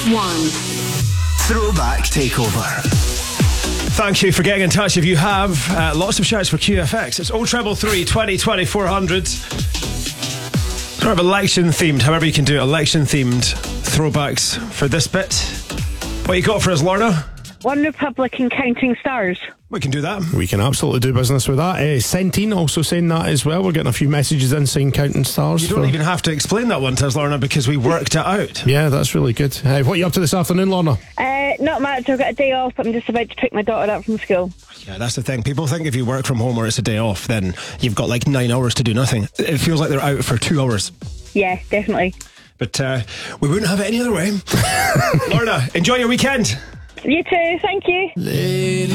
1. Throwback Takeover. Thank you for getting in touch. If you have lots of shouts for QFX, it's 0333 20 20 400. Sort of election themed, however you can do it, election themed throwbacks for this bit. What you got for us, Lorna? One Republic and Counting Stars. We can do that. We can absolutely do business with that. Centene also saying that as well. We're getting a few messages in saying Counting Stars. You don't even have to explain that one to us, Lorna, because we worked it out. Yeah, that's really good. What are you up to this afternoon, Lorna? Not much. I've got a day off. I'm just about to pick my daughter up from school. Yeah, that's the thing. People think if you work from home or it's a day off, then you've got like 9 hours to do nothing. It feels like they're out for 2 hours. Yeah, definitely. But we wouldn't have it any other way. Lorna, enjoy your weekend. You too. Thank you.